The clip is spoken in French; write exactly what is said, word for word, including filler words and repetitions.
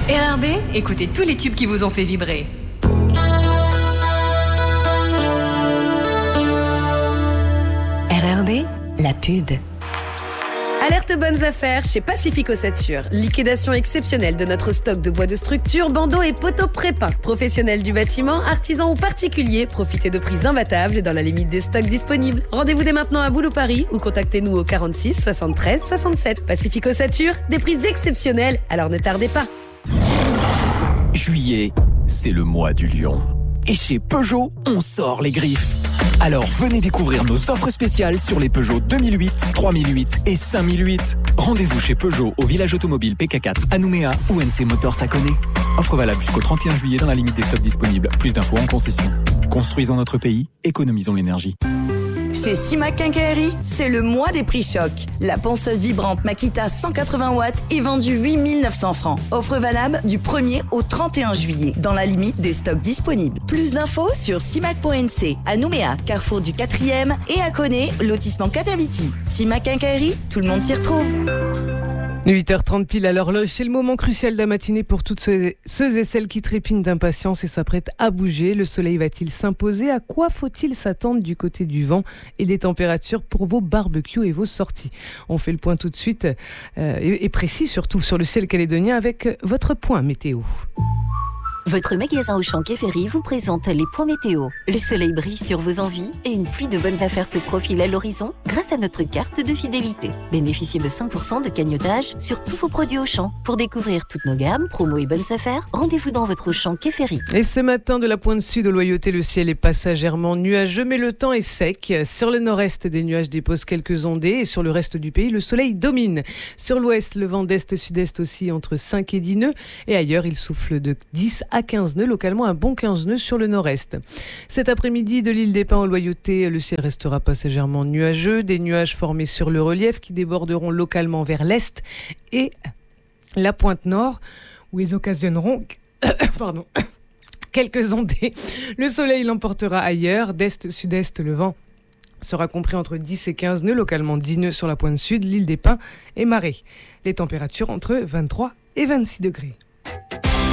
R R B, écoutez tous les tubes qui vous ont fait vibrer. R R B, la pub. Alerte bonnes affaires chez Pacific Ossature. Liquidation exceptionnelle de notre stock de bois de structure, bandeaux et poteaux prépeints. Professionnels du bâtiment, artisans ou particuliers, profitez de prix imbattables dans la limite des stocks disponibles. Rendez-vous dès maintenant à Boulot Paris ou contactez-nous au quarante-six soixante-treize soixante-sept. Pacific Ossature, des prix exceptionnels, alors ne tardez pas. Juillet, c'est le mois du lion. Et chez Peugeot, on sort les griffes. Alors venez découvrir nos offres spéciales sur les Peugeot deux mille huit, trois mille huit et cinq mille huit. Rendez-vous chez Peugeot au village automobile P K quatre à Nouméa ou N C Motors à Koné. Offre valable jusqu'au trente et un juillet dans la limite des stocks disponibles. Plus d'infos en concession. Construisons notre pays, économisons l'énergie. Chez Simac Quincaillerie, c'est le mois des prix chocs. La ponceuse vibrante Makita cent quatre-vingts watts est vendue huit mille neuf cents francs. Offre valable du premier au trente et un juillet, dans la limite des stocks disponibles. Plus d'infos sur simac point n c, à Nouméa, carrefour du quatrième, et à Koné, lotissement Kataviti. Simac Quincaillerie, tout le monde s'y retrouve. huit heures trente pile à l'horloge, c'est le moment crucial de la matinée pour toutes ceux, ceux et celles qui trépignent d'impatience et s'apprêtent à bouger. Le soleil va-t-il s'imposer? À quoi faut-il s'attendre du côté du vent et des températures pour vos barbecues et vos sorties? On fait le point tout de suite euh, et, et précis surtout sur le ciel calédonien avec votre point météo. Votre magasin Auchan Quai Ferry vous présente les points météo. Le soleil brille sur vos envies et une pluie de bonnes affaires se profile à l'horizon grâce à notre carte de fidélité. Bénéficiez de cinq pour cent de cagnotage sur tous vos produits Auchan. Pour découvrir toutes nos gammes, promos et bonnes affaires, rendez-vous dans votre Auchan Quai Ferry. Et ce matin, de la pointe sud aux Loyauté, le ciel est passagèrement nuageux, mais le temps est sec. Sur le nord-est, des nuages déposent quelques ondées et sur le reste du pays, le soleil domine. Sur l'ouest, le vent d'est-sud-est aussi entre cinq et dix nœuds et ailleurs, il souffle de dix à quinze nœuds, localement un bon quinze nœuds sur le nord-est. Cet après-midi, de l'île des Pins aux Loyauté, le ciel restera passagèrement nuageux, des nuages formés sur le relief qui déborderont localement vers l'est et la pointe nord où ils occasionneront pardon, quelques ondées. Le soleil l'emportera ailleurs, d'est-sud-est, le vent sera compris entre dix et quinze nœuds, localement dix nœuds sur la pointe sud, l'île des Pins et Marais. Les températures entre vingt-trois et vingt-six degrés.